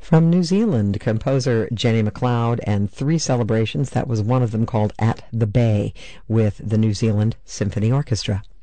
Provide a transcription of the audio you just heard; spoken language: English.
From New Zealand, composer Jenny MacLeod and three celebrations. That was one of them, called At the Bay, with the New Zealand Symphony Orchestra.